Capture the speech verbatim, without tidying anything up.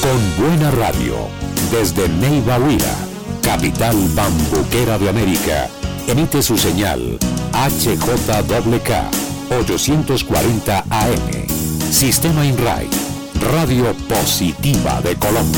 Con buena radio, desde Neiva Huila, capital bambuquera de América, emite su señal H J K K ochocientos cuarenta A M. Sistema INRAI, Radio Positiva de Colombia.